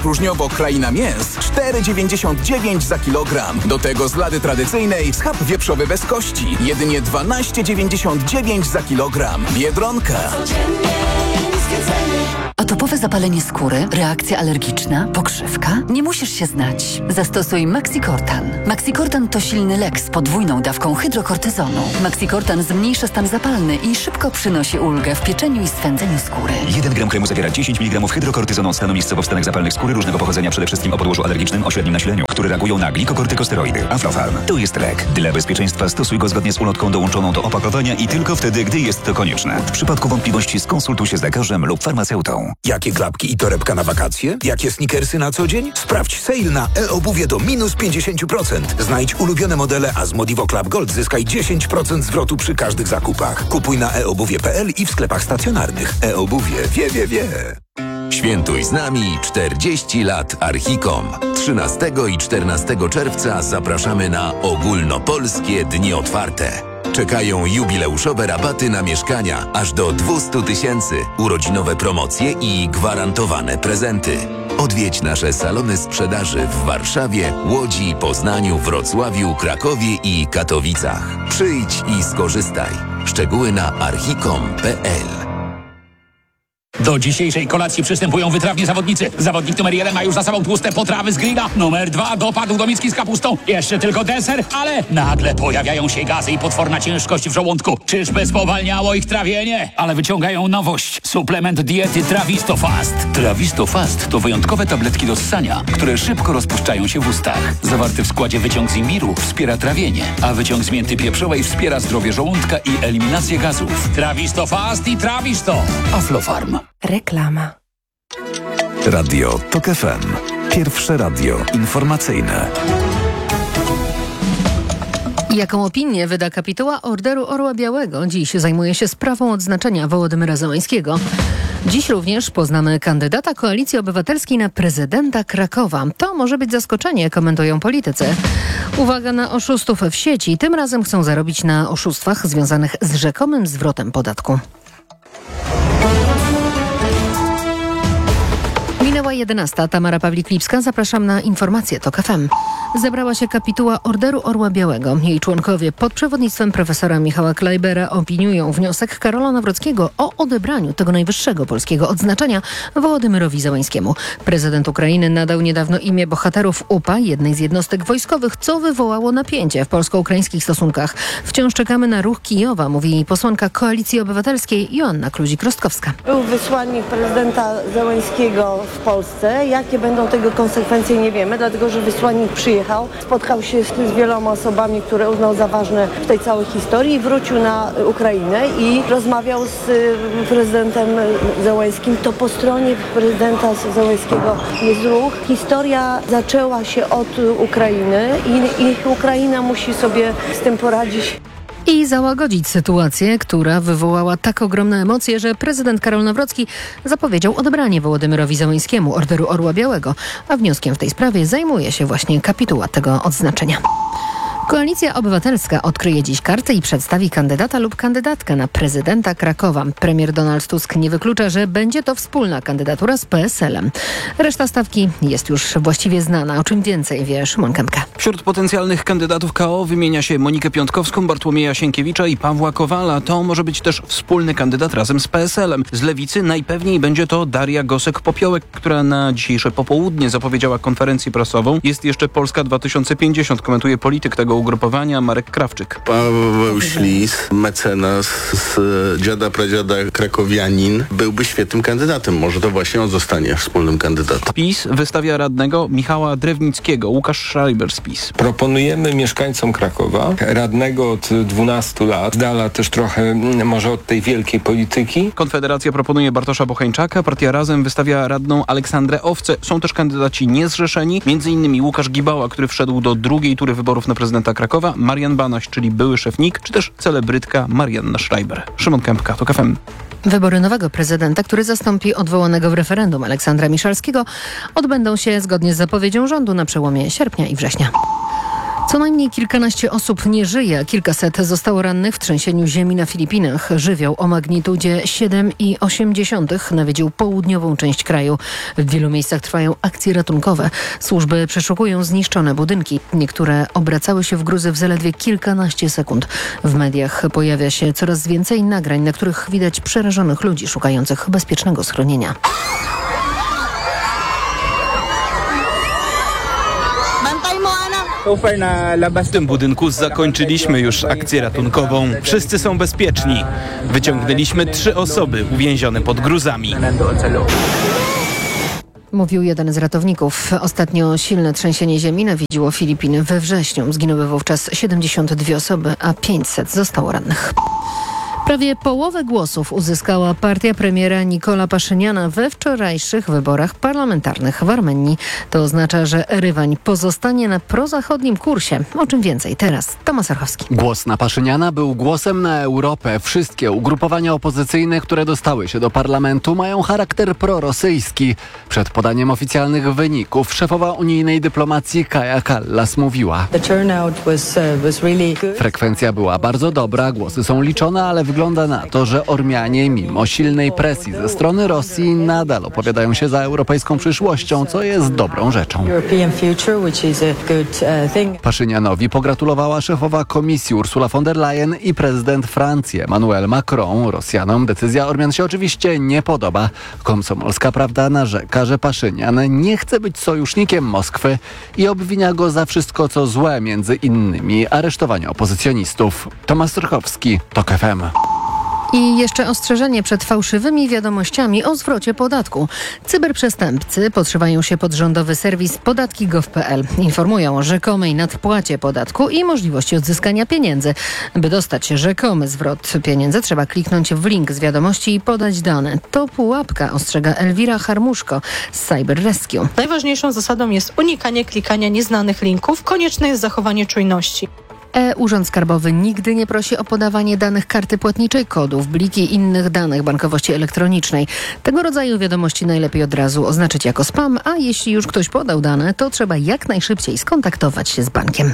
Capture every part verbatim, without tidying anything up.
Próżniowo kraina mięs cztery dziewięćdziesiąt dziewięć za kilogram. Do tego z lady tradycyjnej schab wieprzowy bez kości jedynie dwanaście dziewięćdziesiąt dziewięć za kilogram. Biedronka. Atopowe zapalenie skóry, reakcja alergiczna, pokrzywka? Nie musisz się znać. Zastosuj Maxicortan. Maxicortan to silny lek z podwójną dawką hydrokortyzonu. Maxicortan zmniejsza stan zapalny i szybko przynosi ulgę w pieczeniu i swędzeniu skóry. jeden gram kremu zawiera dziesięć miligramów hydrokortyzonu od stanu miejscowo w stanach zapalnych skóry różnego pochodzenia, przede wszystkim o podłożu alergicznym o średnim nasileniu, które reagują na glikokortykosteroidy. Aflofarm. To jest lek. Dla bezpieczeństwa stosuj go zgodnie z ulotką dołączoną do opakowania i tylko wtedy, gdy jest to konieczne. W przypadku wątpliwości skonsultuj się z lekarzem lub farmaceutą. Jakie klapki i torebka na wakacje? Jakie sneakersy na co dzień? Sprawdź sale na e-obuwie do minus pięćdziesiąt procent. Znajdź ulubione modele, a z Modivo Club Gold zyskaj dziesięć procent zwrotu przy każdych zakupach. Kupuj na e obuwie kropka p l i w sklepach stacjonarnych. E-obuwie wie, wie, wie. Świętuj z nami czterdzieści lat Archicom. trzynastego i czternastego czerwca zapraszamy na ogólnopolskie dni otwarte. Czekają jubileuszowe rabaty na mieszkania aż do dwieście tysięcy, urodzinowe promocje i gwarantowane prezenty. Odwiedź nasze salony sprzedaży w Warszawie, Łodzi, Poznaniu, Wrocławiu, Krakowie i Katowicach. Przyjdź i skorzystaj. Szczegóły na archicom kropka p l. Do dzisiejszej kolacji przystępują wytrawni zawodnicy. Zawodnik numer jeden ma już za sobą tłuste potrawy z grilla. Numer dwa dopadł do miski z kapustą. Jeszcze tylko deser, ale nagle pojawiają się gazy i potworna ciężkość w żołądku. Czyżby spowalniało ich trawienie? Ale wyciągają nowość. Suplement diety Trawisto Fast. Trawisto Fast to wyjątkowe tabletki do ssania, które szybko rozpuszczają się w ustach. Zawarty w składzie wyciąg z imbiru wspiera trawienie, a wyciąg z mięty pieprzowej wspiera zdrowie żołądka i eliminację gazów. Trawisto Fast i Trawisto. Aflofarm. Reklama. Radio Tok F M. Pierwsze radio informacyjne. Jaką opinię wyda kapituła Orderu Orła Białego? Dziś zajmuje się sprawą odznaczenia Wołodymyra Zełańskiego. Dziś również poznamy kandydata Koalicji Obywatelskiej na prezydenta Krakowa. To może być zaskoczenie, komentują politycy. Uwaga na oszustów w sieci. Tym razem chcą zarobić na oszustwach związanych z rzekomym zwrotem podatku. Minęła jedenasta. Tamara Pawlik-Lipska. Zapraszam na informacje Tok F M. Zebrała się kapituła Orderu Orła Białego. Jej członkowie pod przewodnictwem profesora Michała Klejbera opiniują wniosek Karola Nawrockiego o odebraniu tego najwyższego polskiego odznaczenia Wołodymyrowi Zełańskiemu. Prezydent Ukrainy nadał niedawno imię bohaterów U P A, jednej z jednostek wojskowych, co wywołało napięcie w polsko-ukraińskich stosunkach. Wciąż czekamy na ruch Kijowa, mówi posłanka Koalicji Obywatelskiej Joanna Kluzik-Rostkowska. Był wysłannik prezydenta Zełańskiego w Polsce. Jakie będą tego konsekwencje, nie wiemy, dlatego że wysłannik przyjechał, spotkał się z wieloma osobami, które uznał za ważne w tej całej historii i wrócił na Ukrainę i rozmawiał z prezydentem Zełańskim. To po stronie prezydenta Zełańskiego jest ruch. Historia zaczęła się od Ukrainy i, i Ukraina musi sobie z tym poradzić. I załagodzić sytuację, która wywołała tak ogromne emocje, że prezydent Karol Nawrocki zapowiedział odebranie Wołodymyrowi Zełańskiemu Orderu Orła Białego, a wnioskiem w tej sprawie zajmuje się właśnie kapituła tego odznaczenia. Koalicja Obywatelska odkryje dziś kartę i przedstawi kandydata lub kandydatkę na prezydenta Krakowa. Premier Donald Tusk nie wyklucza, że będzie to wspólna kandydatura z P S L-em. Reszta stawki jest już właściwie znana. O czym więcej wie Szymon Kępka. Wśród potencjalnych kandydatów K O wymienia się Monikę Piątkowską, Bartłomieja Sienkiewicza i Pawła Kowala. To może być też wspólny kandydat razem z P S L-em. Z Lewicy najpewniej będzie to Daria Gosek-Popiołek, która na dzisiejsze popołudnie zapowiedziała konferencję prasową. Jest jeszcze Polska dwa tysiące pięćdziesiąt, komentuje polityk tego ugrupowania Marek Krawczyk. Paweł Ślis, mecenas z dziada pradziada krakowianin, byłby świetnym kandydatem. Może to właśnie on zostanie wspólnym kandydatem. PiS wystawia radnego Michała Drewnickiego, Łukasz Schreiber z PiS. Proponujemy mieszkańcom Krakowa radnego od dwunastu lat, dala też trochę może od tej wielkiej polityki. Konfederacja proponuje Bartosza Bocheńczaka, partia Razem wystawia radną Aleksandrę Owcę. Są też kandydaci niezrzeszeni, między innymi Łukasz Gibała, który wszedł do drugiej tury wyborów na prezydenta Krakowa, Marian Banaś, czyli były szef N I K, czy też celebrytka Marianna Schreiber. Szymon Kępka, Tok F M. Wybory nowego prezydenta, który zastąpi odwołanego w referendum Aleksandra Miszalskiego, odbędą się zgodnie z zapowiedzią rządu na przełomie sierpnia i września. Co najmniej kilkanaście osób nie żyje, a kilkaset zostało rannych w trzęsieniu ziemi na Filipinach. Żywioł o magnitudzie siedem i osiem dziesiątych nawiedził południową część kraju. W wielu miejscach trwają akcje ratunkowe. Służby przeszukują zniszczone budynki. Niektóre obracały się w gruzy w zaledwie kilkanaście sekund. W mediach pojawia się coraz więcej nagrań, na których widać przerażonych ludzi szukających bezpiecznego schronienia. W tym budynku zakończyliśmy już akcję ratunkową. Wszyscy są bezpieczni. Wyciągnęliśmy trzy osoby uwięzione pod gruzami. Mówił jeden z ratowników. Ostatnio silne trzęsienie ziemi nawiedziło Filipiny we wrześniu. Zginęły wówczas siedemdziesiąt dwie osoby, a pięćset zostało rannych. Prawie połowę głosów uzyskała partia premiera Nikola Paszyniana we wczorajszych wyborach parlamentarnych w Armenii. To oznacza, że Erywań pozostanie na prozachodnim kursie. O czym więcej teraz Tomasz Archowski. Głos na Paszyniana był głosem na Europę. Wszystkie ugrupowania opozycyjne, które dostały się do parlamentu, mają charakter prorosyjski. Przed podaniem oficjalnych wyników szefowa unijnej dyplomacji Kaja Kallas mówiła: Frekwencja była bardzo dobra, głosy są liczone, ale wygląda na to, że Ormianie, mimo silnej presji ze strony Rosji, nadal opowiadają się za europejską przyszłością, co jest dobrą rzeczą. Paszynianowi pogratulowała szefowa komisji Ursula von der Leyen i prezydent Francji Emmanuel Macron. Rosjanom decyzja Ormian się oczywiście nie podoba. Komsomolska Prawda narzeka, że Paszynian nie chce być sojusznikiem Moskwy i obwinia go za wszystko, co złe, między innymi aresztowanie opozycjonistów. Tomasz Strychowski, TOK F M. I jeszcze ostrzeżenie przed fałszywymi wiadomościami o zwrocie podatku. Cyberprzestępcy podszywają się pod rządowy serwis podatki kropka gov kropka p l. Informują o rzekomej nadpłacie podatku i możliwości odzyskania pieniędzy. By dostać rzekomy zwrot pieniędzy, trzeba kliknąć w link z wiadomości i podać dane. To pułapka, ostrzega Elwira Harmuszko z Cyber Rescue. Najważniejszą zasadą jest unikanie klikania nieznanych linków. Konieczne jest zachowanie czujności. E-Urząd Skarbowy nigdy nie prosi o podawanie danych karty płatniczej, kodów, bliki i innych danych bankowości elektronicznej. Tego rodzaju wiadomości najlepiej od razu oznaczyć jako spam, a jeśli już ktoś podał dane, to trzeba jak najszybciej skontaktować się z bankiem.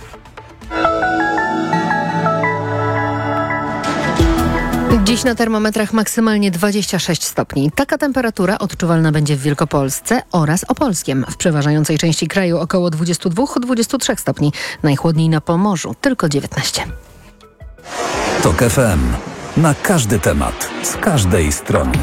Dziś na termometrach maksymalnie dwadzieścia sześć stopni. Taka temperatura odczuwalna będzie w Wielkopolsce oraz Opolskiem. W przeważającej części kraju około dwadzieścia dwa do dwudziestu trzech stopni. Najchłodniej na Pomorzu tylko dziewiętnaście. TOK F M. Na każdy temat, z każdej strony.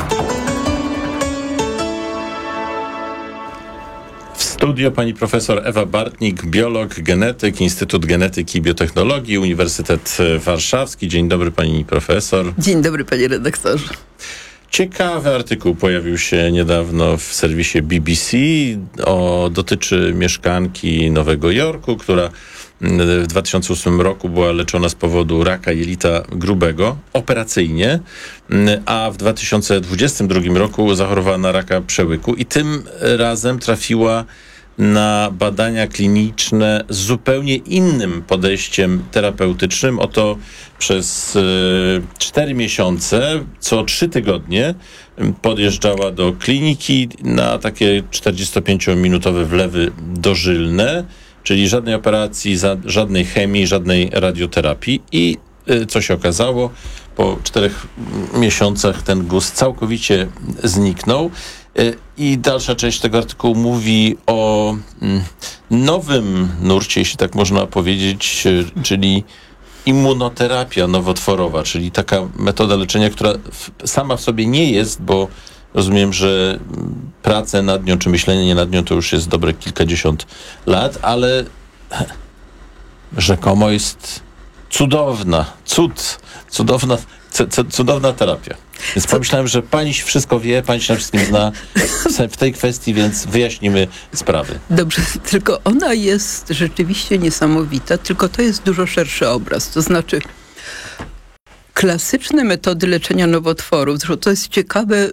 W studio pani profesor Ewa Bartnik, biolog, genetyk, Instytut Genetyki i Biotechnologii, Uniwersytet Warszawski. Dzień dobry pani profesor. Dzień dobry panie redaktorze. Ciekawy artykuł pojawił się niedawno w serwisie B B C. O, dotyczy mieszkanki Nowego Jorku, która w dwa tysiące ósmym roku była leczona z powodu raka jelita grubego operacyjnie, a w dwa tysiące dwudziestym drugim roku zachorowała na raka przełyku i tym razem trafiła na badania kliniczne z zupełnie innym podejściem terapeutycznym. Oto przez cztery miesiące, co trzy tygodnie podjeżdżała do kliniki na takie czterdziestopięciominutowe wlewy dożylne, czyli żadnej operacji, żadnej chemii, żadnej radioterapii. I co się okazało, po czterech miesiącach ten guz całkowicie zniknął. I dalsza część tego artykułu mówi o nowym nurcie, jeśli tak można powiedzieć, czyli immunoterapia nowotworowa, czyli taka metoda leczenia, która sama w sobie nie jest, bo rozumiem, że prace nad nią, czy myślenie nad nią to już jest dobre kilkadziesiąt lat, ale rzekomo jest cudowna, cud, cudowna, c- cudowna terapia. Więc pomyślałem, że pani wszystko wie, pani się na wszystkim zna w tej kwestii, więc wyjaśnimy sprawy. Dobrze, tylko ona jest rzeczywiście niesamowita, tylko to jest dużo szerszy obraz. To znaczy klasyczne metody leczenia nowotworów, zresztą to jest ciekawe,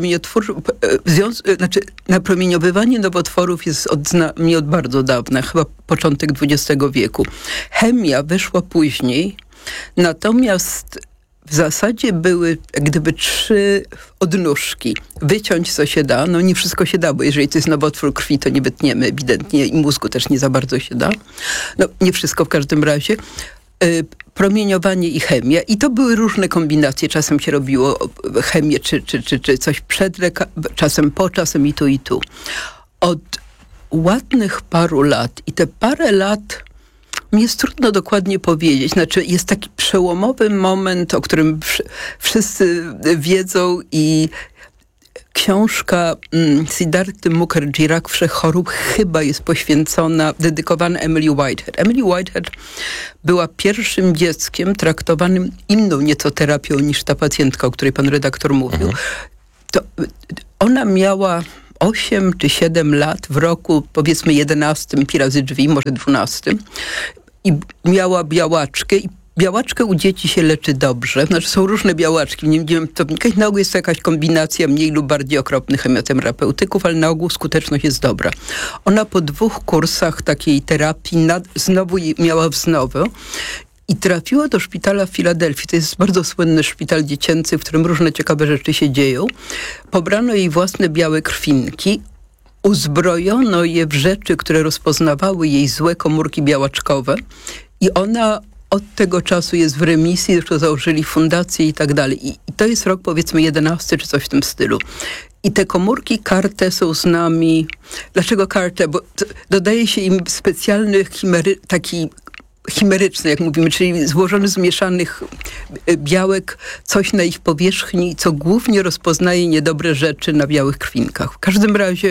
znaczy napromieniowywanie nowotworów jest od nami od bardzo dawna, chyba początek dwudziestego wieku. Chemia wyszła później, natomiast w zasadzie były jak gdyby trzy odnóżki. Wyciąć co się da, no nie wszystko się da, bo jeżeli to jest nowotwór krwi, to nie wytniemy ewidentnie i mózgu też nie za bardzo się da. No nie wszystko w każdym razie. Y, promieniowanie i chemia. I to były różne kombinacje. Czasem się robiło chemię, czy, czy, czy, czy coś przed leka- czasem po, czasem i tu, i tu. Od ładnych paru lat i te parę lat mi jest trudno dokładnie powiedzieć. Znaczy jest taki przełomowy moment, o którym wsz- wszyscy wiedzą i książka mm, Siddharthy Mukherjee, Rak wszechchorób, chyba jest poświęcona, dedykowana Emily Whitehead. Emily Whitehead była pierwszym dzieckiem traktowanym inną nieco terapią niż ta pacjentka, o której pan redaktor mówił. Mhm. To ona miała osiem czy siedem lat w roku, powiedzmy jedenastym, pi razy drzwi, może dwunastym. I miała białaczkę i białaczkę u dzieci się leczy dobrze. Znaczy są różne białaczki, nie będziemy to wnikać. Na ogół jest to jakaś kombinacja mniej lub bardziej okropnych chemioterapeutyków, ale na ogół skuteczność jest dobra. Ona po dwóch kursach takiej terapii nad, znowu miała wznowę i trafiła do szpitala w Filadelfii. To jest bardzo słynny szpital dziecięcy, w którym różne ciekawe rzeczy się dzieją. Pobrano jej własne białe krwinki, uzbrojono je w rzeczy, które rozpoznawały jej złe komórki białaczkowe i ona od tego czasu jest w remisji, zresztą założyli fundację i tak dalej. I to jest rok powiedzmy jedenasty czy coś w tym stylu. I te komórki C A R T są z nami. Dlaczego C A R T? Bo dodaje się im specjalny chimery, taki chimeryczny, jak mówimy, czyli złożony z mieszanych białek, coś na ich powierzchni, co głównie rozpoznaje niedobre rzeczy na białych krwinkach. W każdym razie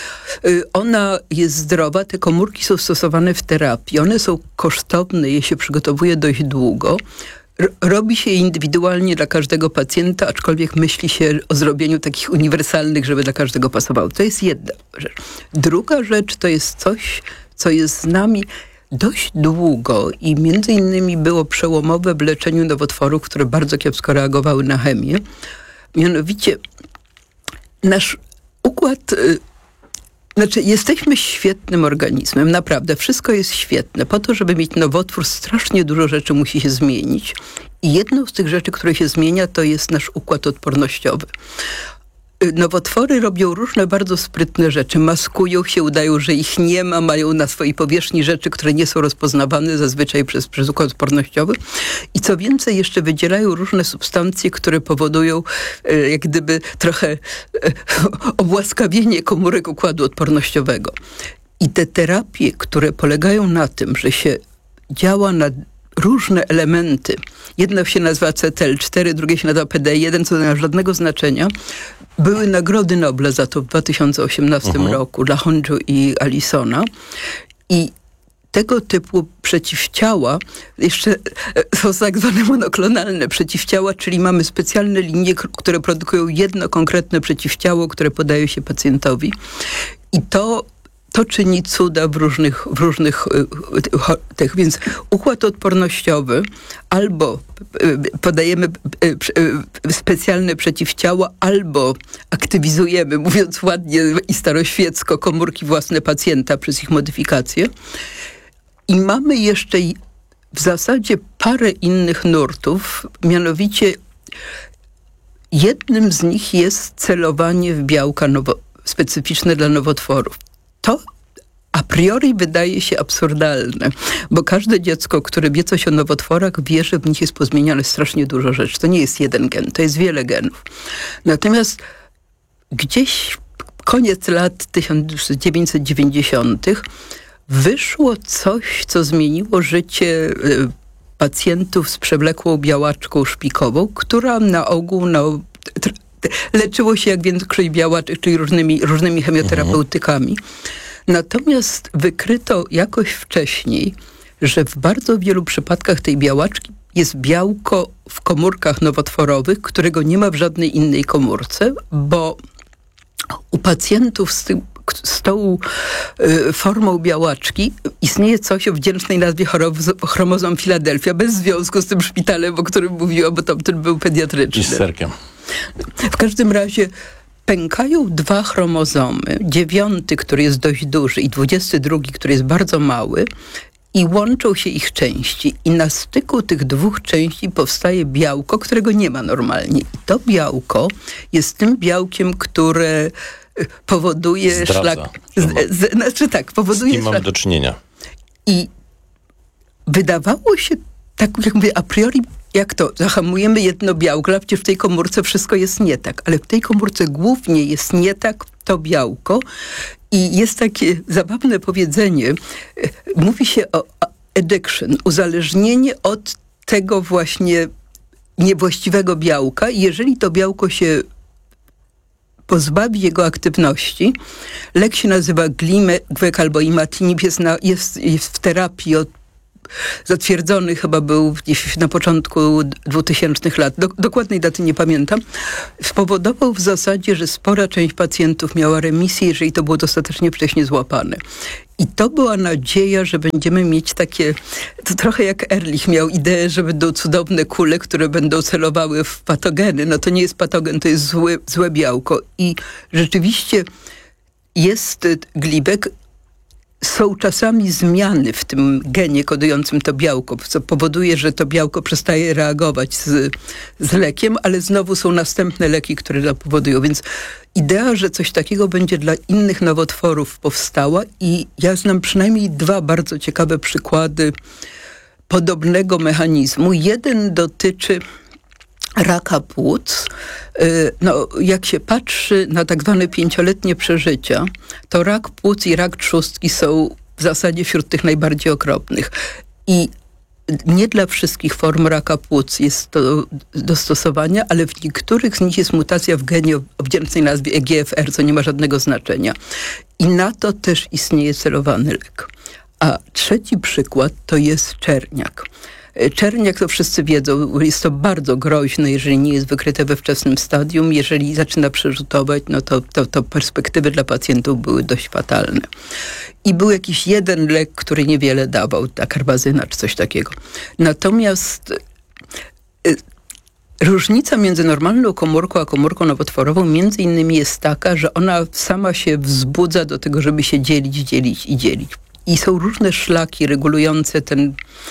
ona jest zdrowa, te komórki są stosowane w terapii, one są kosztowne, je się przygotowuje dość długo. Robi się je indywidualnie dla każdego pacjenta, aczkolwiek myśli się o zrobieniu takich uniwersalnych, żeby dla każdego pasowało. To jest jedna rzecz. Druga rzecz to jest coś, co jest z nami dość długo i między innymi było przełomowe w leczeniu nowotworów, które bardzo kiepsko reagowały na chemię. Mianowicie nasz układ, y, znaczy jesteśmy świetnym organizmem, naprawdę, wszystko jest świetne. Po to, żeby mieć nowotwór, strasznie dużo rzeczy musi się zmienić. I jedną z tych rzeczy, które się zmienia, to jest nasz układ odpornościowy. Nowotwory robią różne bardzo sprytne rzeczy. Maskują się, udają, że ich nie ma, mają na swojej powierzchni rzeczy, które nie są rozpoznawane zazwyczaj przez, przez układ odpornościowy. I co więcej, jeszcze wydzielają różne substancje, które powodują e, jak gdyby trochę e, obłaskawienie komórek układu odpornościowego. I te terapie, które polegają na tym, że się działa na różne elementy. Jedno się nazywa C T L cztery, drugie się nazywa P D jeden, co nie ma żadnego znaczenia. Były nagrody Nobla za to w dwa tysiące osiemnastym uh-huh. roku dla Honju i Allisona. I tego typu przeciwciała, jeszcze są tak zwane monoklonalne przeciwciała, czyli mamy specjalne linie, które produkują jedno konkretne przeciwciało, które podaje się pacjentowi. I to To czyni cuda w różnych, w różnych tych, więc układ odpornościowy albo podajemy specjalne przeciwciała, albo aktywizujemy, mówiąc ładnie i staroświecko, komórki własne pacjenta przez ich modyfikację. I mamy jeszcze w zasadzie parę innych nurtów, mianowicie jednym z nich jest celowanie w białka nowo, specyficzne dla nowotworów. To a priori wydaje się absurdalne, bo każde dziecko, które wie coś o nowotworach, wie, że w nich jest pozmieniane strasznie dużo rzeczy. To nie jest jeden gen, to jest wiele genów. Natomiast gdzieś koniec lat tysiąc dziewięćset dziewięćdziesiątych wyszło coś, co zmieniło życie pacjentów z przewlekłą białaczką szpikową, która na ogół no, leczyło się jak większość białaczek, czyli różnymi, różnymi chemioterapeutykami. Mhm. Natomiast wykryto jakoś wcześniej, że w bardzo wielu przypadkach tej białaczki jest białko w komórkach nowotworowych, którego nie ma w żadnej innej komórce, bo u pacjentów z, tym, z tą y, formą białaczki istnieje coś o wdzięcznej nazwie chromozom Filadelfia, bez związku z tym szpitalem, o którym mówiłam, bo tamten był pediatryczny. I z serkiem. W każdym razie pękają dwa chromozomy, dziewiąty, który jest dość duży i dwudziesty drugi, który jest bardzo mały i łączą się ich części. I na styku tych dwóch części powstaje białko, którego nie ma normalnie. I to białko jest tym białkiem, które powoduje Zdradza. szlak... Z, z, znaczy tak, powoduje Z kim mamy szlak... do czynienia? I wydawało się, tak jak mówię, a priori, jak to, zahamujemy jedno białko, ale przecież w tej komórce wszystko jest nie tak. Ale w tej komórce głównie jest nie tak to białko. I jest takie zabawne powiedzenie, mówi się o addiction, uzależnienie od tego właśnie niewłaściwego białka. I jeżeli to białko się pozbawi jego aktywności, lek się nazywa Glimewek albo imatinib, jest, na, jest, jest w terapii od zatwierdzony chyba był gdzieś na początku dwutysięcznych lat, do, dokładnej daty nie pamiętam, spowodował w zasadzie, że spora część pacjentów miała remisję, jeżeli to było dostatecznie wcześnie złapane. I to była nadzieja, że będziemy mieć takie, to trochę jak Ehrlich miał ideę, że będą cudowne kule, które będą celowały w patogeny. No to nie jest patogen, to jest złe, złe białko. I rzeczywiście jest glibek. Są czasami zmiany w tym genie kodującym to białko, co powoduje, że to białko przestaje reagować z, z lekiem, ale znowu są następne leki, które to powodują. Więc idea, że coś takiego będzie dla innych nowotworów powstała i ja znam przynajmniej dwa bardzo ciekawe przykłady podobnego mechanizmu. Jeden dotyczy raka płuc. No, jak się patrzy na tak zwane pięcioletnie przeżycia, to rak płuc i rak trzustki są w zasadzie wśród tych najbardziej okropnych. I nie dla wszystkich form raka płuc jest to do stosowania, ale w niektórych z nich jest mutacja w genie o wdzięcznej nazwie E G F R, co nie ma żadnego znaczenia. I na to też istnieje celowany lek. A trzeci przykład to jest czerniak. Czerniak, to wszyscy wiedzą, jest to bardzo groźne, jeżeli nie jest wykryte we wczesnym stadium. Jeżeli zaczyna przerzutować, no to, to, to perspektywy dla pacjentów były dość fatalne. I był jakiś jeden lek, który niewiele dawał, ta karbazyna czy coś takiego. Natomiast y, różnica między normalną komórką a komórką nowotworową między innymi jest taka, że ona sama się wzbudza do tego, żeby się dzielić, dzielić i dzielić. I są różne szlaki regulujące ten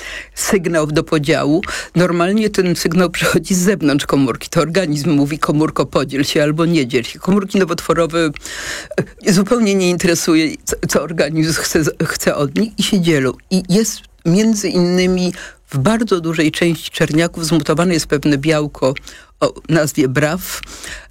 sygnał do podziału. Normalnie ten sygnał przychodzi z zewnątrz komórki. To organizm mówi: komórko, podziel się albo nie dziel się. Komórki nowotworowe zupełnie nie interesuje, co, co organizm chce, chce od nich i się dzielą. I jest między innymi w bardzo dużej części czerniaków zmutowane jest pewne białko o nazwie B R A F.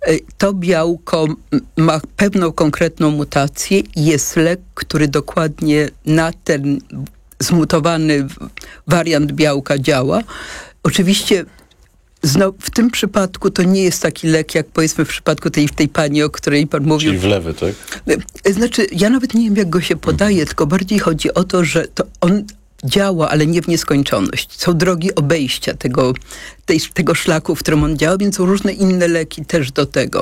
To białko ma pewną konkretną mutację i jest lek, który dokładnie na ten zmutowany wariant białka działa. Oczywiście znowu, w tym przypadku to nie jest taki lek, jak powiedzmy w przypadku tej, tej pani, o której pan mówił. Czyli wlewy, tak? Znaczy, ja nawet nie wiem, jak go się podaje, hmm. tylko bardziej chodzi o to, że to on działa, ale nie w nieskończoność. Są drogi obejścia tego, tej, tego szlaku, w którym on działa, więc są różne inne leki też do tego.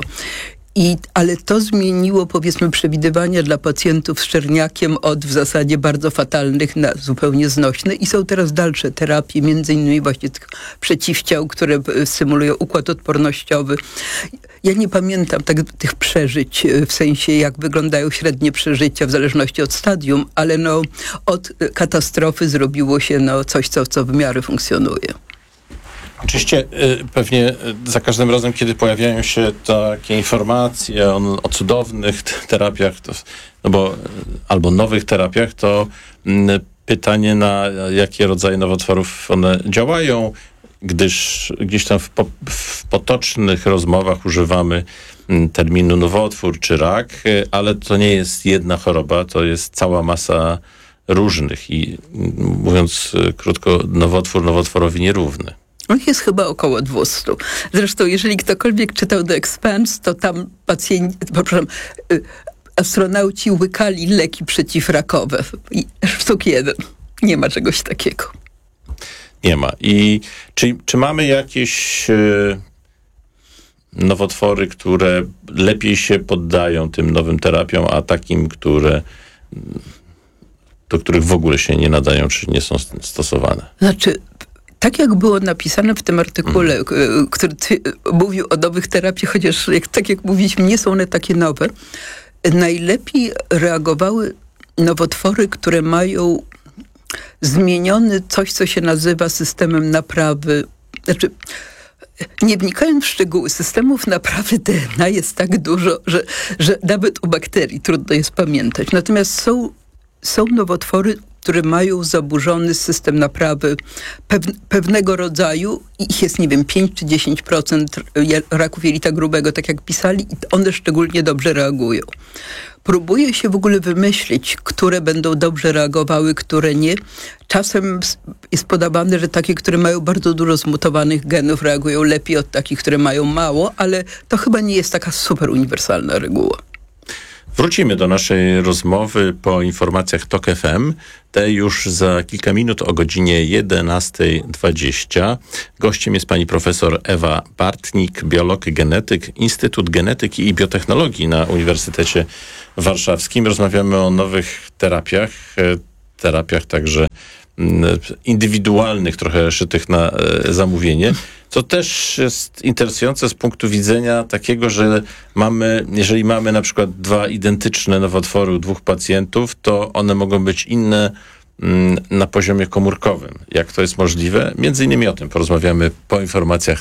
I, ale to zmieniło, powiedzmy, przewidywania dla pacjentów z czerniakiem od w zasadzie bardzo fatalnych na zupełnie znośne i są teraz dalsze terapie, między innymi właśnie tych przeciwciał, które symulują układ odpornościowy. Ja nie pamiętam tak, tych przeżyć, w sensie jak wyglądają średnie przeżycia w zależności od stadium, ale no, od katastrofy zrobiło się no, coś, co, co w miarę funkcjonuje. Oczywiście y, pewnie za każdym razem, kiedy pojawiają się takie informacje o, o cudownych t- terapiach, to, no bo, albo nowych terapiach, to y, pytanie, na jakie rodzaje nowotworów one działają, gdyż gdzieś tam w, po, w potocznych rozmowach używamy y, terminu nowotwór czy rak, y, ale to nie jest jedna choroba, to jest cała masa różnych i y, mówiąc y, krótko, nowotwór nowotworowi nierówny. Ich jest chyba około dwieście. Zresztą, jeżeli ktokolwiek czytał The Expanse, to tam pacjenci, przepraszam, astronauci łykali leki przeciwrakowe. I sztuk jeden. Nie ma czegoś takiego. Nie ma. I czy, czy mamy jakieś y, nowotwory, które lepiej się poddają tym nowym terapiom, a takim, które do których w ogóle się nie nadają, czy nie są stosowane? Znaczy, tak jak było napisane w tym artykule, mm. który ty, mówił o nowych terapiach, chociaż jak, tak jak mówiliśmy, nie są one takie nowe, najlepiej reagowały nowotwory, które mają zmieniony coś, co się nazywa systemem naprawy. Znaczy, nie wnikając w szczegóły, systemów naprawy D N A jest tak dużo, że, że nawet u bakterii trudno jest pamiętać. Natomiast są, są nowotwory, które mają zaburzony system naprawy pew- pewnego rodzaju. Ich jest, nie wiem, pięć czy dziesięć procent raków jelita grubego, tak jak pisali, i one szczególnie dobrze reagują. Próbuje się w ogóle wymyślić, które będą dobrze reagowały, które nie. Czasem jest podawane, że takie, które mają bardzo dużo zmutowanych genów, reagują lepiej od takich, które mają mało, ale to chyba nie jest taka super uniwersalna reguła. Wrócimy do naszej rozmowy po informacjach TOK F M. Te już za kilka minut o godzinie jedenasta dwadzieścia. Gościem jest pani profesor Ewa Bartnik, biolog, genetyk, Instytut Genetyki i Biotechnologii na Uniwersytecie Warszawskim. Rozmawiamy o nowych terapiach, terapiach także indywidualnych, trochę szytych na zamówienie. Co też jest interesujące z punktu widzenia takiego, że mamy, jeżeli mamy na przykład dwa identyczne nowotwory u dwóch pacjentów, to one mogą być inne na poziomie komórkowym. Jak to jest możliwe? Między innymi o tym porozmawiamy po informacjach